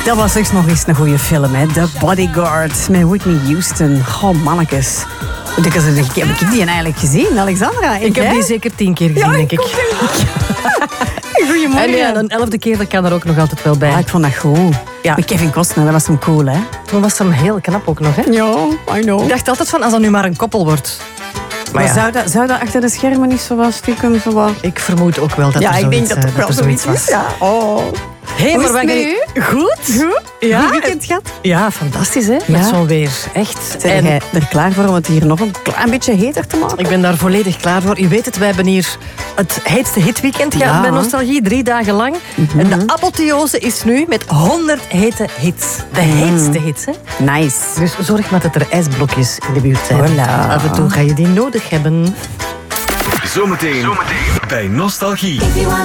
Dat was echt nog eens een goede film, hè? The Bodyguard met Whitney Houston. Oh, mannetjes. Heb ik die eigenlijk gezien, Alexandra? Ik heb die zeker 10 keer gezien, denk ik. Goedemorgen. En ja, een 11e keer, dat kan er ook nog altijd wel bij. Ah, ik vond dat goed. Ja. Met Kevin Costner, dat was hem cool, hè? Toen was hem heel knap ook nog, hè? Ja, I know. Ik dacht altijd van, als dat nu maar een koppel wordt. Maar ja. zou dat achter de schermen niet zo was? Stiekem zo wat? Ik vermoed ook wel dat er zoiets, ik denk dat het wel zoiets was. Ja. Oh. Hey, maar wij nu? Goed? Ja. Goed weekend gehad? Ja, fantastisch, hè? Met zo'n weer. Echt. Zijn jij er klaar voor om het hier nog een klein beetje heter te maken? Ik ben daar volledig klaar voor. Je weet het, wij hebben hier het heetste hitweekend gehad bij Nostalgie. 3 dagen lang. En de apotheose is nu met 100 hete hits. De heetste hits, hè? Nice. Dus zorg maar dat er ijsblokjes in de buurt zijn. Voilà. Af en toe ga je die nodig hebben. Zometeen bij Nostalgie.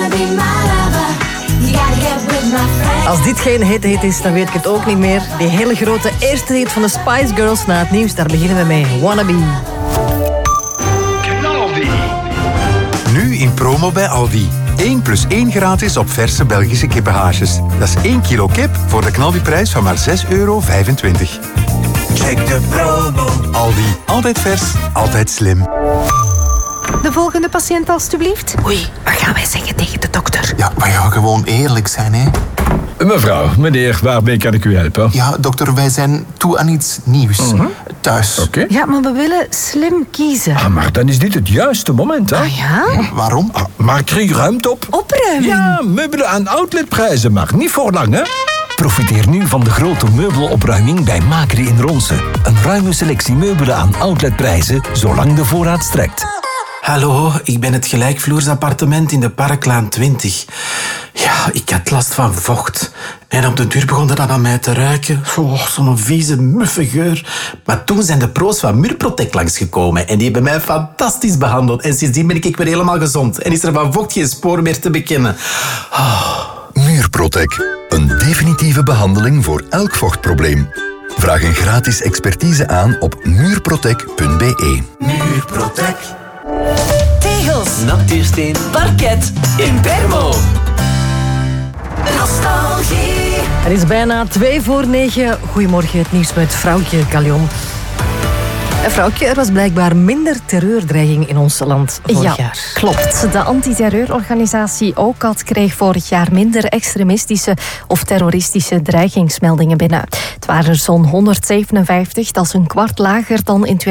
Als dit geen hete hit is, dan weet ik het ook niet meer. Die hele grote eerste hit van de Spice Girls na het nieuws, daar beginnen we mee. Wannabe. Knaldi. Nu in promo bij Aldi. 1 + 1 gratis op verse Belgische kippenhaasjes. Dat is 1 kilo kip voor de knaldiprijs van maar €6,25. Check de promo. Aldi. Altijd vers, altijd slim. De volgende patiënt, alstublieft. Oei, wat gaan wij zeggen tegen de dokter? Ja, maar ja, gewoon eerlijk zijn, hè. Mevrouw, meneer, waarmee kan ik u helpen? Ja, dokter, wij zijn toe aan iets nieuws. Thuis. Oké. Ja, maar we willen slim kiezen. Ah, maar dan is dit het juiste moment, hè? Ah ja? Waarom? Maak er ruimte op. Opruimen. Ja, meubelen aan outletprijzen, maar niet voor lang, hè? Profiteer nu van de grote meubelopruiming bij Makri in Ronse. Een ruime selectie meubelen aan outletprijzen, zolang de voorraad strekt. Hallo, ik ben het gelijkvloersappartement in de Parklaan 20. Ja, ik had last van vocht. En op de duur begon dat aan mij te ruiken. Oh, zo'n vieze, muffe geur. Maar toen zijn de pro's van Muurprotect langsgekomen. En die hebben mij fantastisch behandeld. En sindsdien ben ik weer helemaal gezond. En is er van vocht geen spoor meer te bekennen. Muurprotect. Een definitieve behandeling voor elk vochtprobleem. Vraag een gratis expertise aan op muurprotect.be. Muurprotect. Tegels, natuursteen, parket, in Permo. Nostalgie. Het is bijna 9:02. Goedemorgen, het nieuws met Vrouwtje Callion. Vrouwtje, er was blijkbaar minder terreurdreiging in ons land vorig jaar. Klopt. De antiterreurorganisatie OCAT kreeg vorig jaar minder extremistische of terroristische dreigingsmeldingen binnen. Het waren er zo'n 157, dat is een kwart lager dan in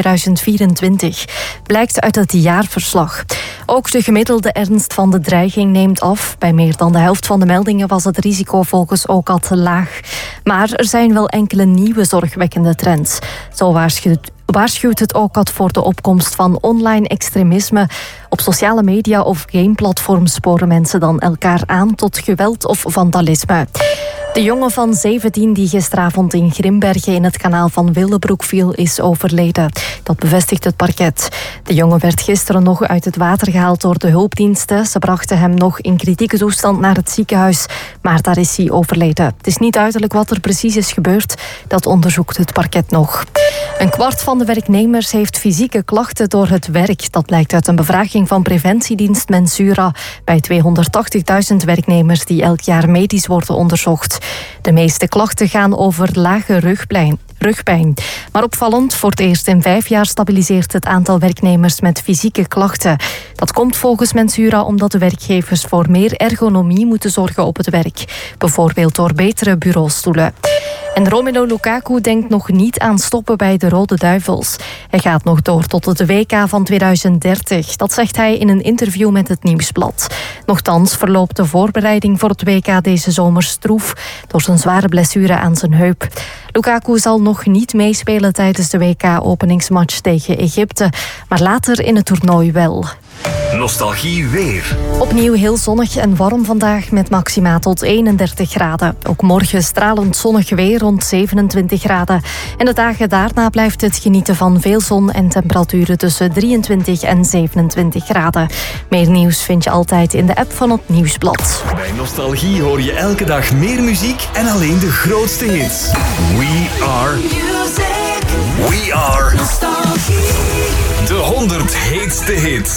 2024. Blijkt uit het jaarverslag. Ook de gemiddelde ernst van de dreiging neemt af. Bij meer dan de helft van de meldingen was het risico volgens OCAT laag. Maar er zijn wel enkele nieuwe zorgwekkende trends. Zo waarschuwt het OCAT voor de opkomst van online extremisme. Op sociale media of gameplatforms sporen mensen dan elkaar aan tot geweld of vandalisme. De jongen van 17 die gisteravond in Grimbergen in het kanaal van Willebroek viel, is overleden. Dat bevestigt het parket. De jongen werd gisteren nog uit het water gehaald door de hulpdiensten. Ze brachten hem nog in kritieke toestand naar het ziekenhuis, maar daar is hij overleden. Het is niet duidelijk wat er precies is gebeurd. Dat onderzoekt het parket nog. Een kwart van de werknemers heeft fysieke klachten door het werk. Dat blijkt uit een bevraging van preventiedienst Mensura bij 280.000 werknemers die elk jaar medisch worden onderzocht. De meeste klachten gaan over lage rugpijn. Maar opvallend, voor het eerst in 5 jaar stabiliseert het aantal werknemers met fysieke klachten. Dat komt volgens Mensura omdat de werkgevers voor meer ergonomie moeten zorgen op het werk. Bijvoorbeeld door betere bureaustoelen. En Romelu Lukaku denkt nog niet aan stoppen bij de Rode Duivels. Hij gaat nog door tot het WK van 2030. Dat zegt hij in een interview met het Nieuwsblad. Nochtans verloopt de voorbereiding voor het WK deze zomer stroef door zijn zware blessure aan zijn heup. Lukaku zal nog niet meespelen tijdens de WK-openingsmatch tegen Egypte, maar later in het toernooi wel. Nostalgie weer. Opnieuw heel zonnig en warm vandaag met maxima tot 31 graden. Ook morgen stralend zonnig weer rond 27 graden. En de dagen daarna blijft het genieten van veel zon en temperaturen tussen 23 en 27 graden. Meer nieuws vind je altijd in de app van het Nieuwsblad. Bij Nostalgie hoor je elke dag meer muziek en alleen de grootste hits. We are music. We are Nostalgie. De 100 heetste hits.